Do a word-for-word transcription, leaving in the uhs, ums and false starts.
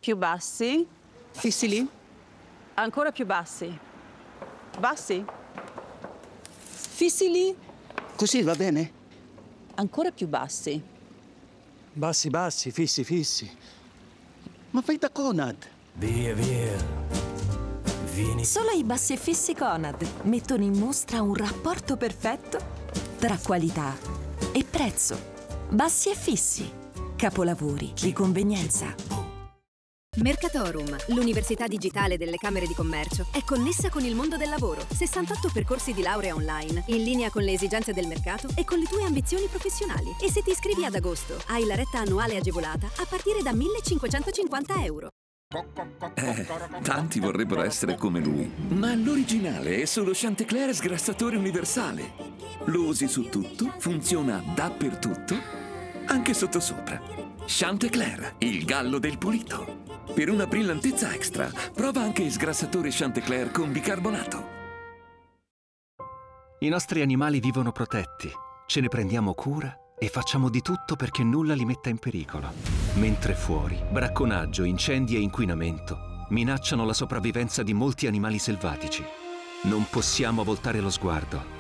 Più bassi. Fissi lì? Ancora più bassi. Bassi. Fissi lì? Così va bene? Ancora più bassi. Bassi, bassi, fissi, fissi. Ma fai da Conad. Via, via. Vieni. Solo i bassi e fissi Conad mettono in mostra un rapporto perfetto tra qualità e prezzo. Bassi e fissi. Capolavori di convenienza. Mercatorum, l'università digitale delle Camere di Commercio, è connessa con il mondo del lavoro. sessantotto percorsi di laurea online, in linea con le esigenze del mercato e con le tue ambizioni professionali. E se ti iscrivi ad agosto, hai la retta annuale agevolata a partire da millecinquecentocinquanta euro. Eh, tanti vorrebbero essere come lui, ma l'originale è solo Chantecler sgrassatore universale. Lo usi su tutto, funziona dappertutto, anche sottosopra. Chantecler, il gallo del pulito. Per una brillantezza extra, prova anche il sgrassatore Chantecler con bicarbonato. I nostri animali vivono protetti, ce ne prendiamo cura e facciamo di tutto perché nulla li metta in pericolo. Mentre fuori, bracconaggio, incendi e inquinamento minacciano la sopravvivenza di molti animali selvatici. Non possiamo voltare lo sguardo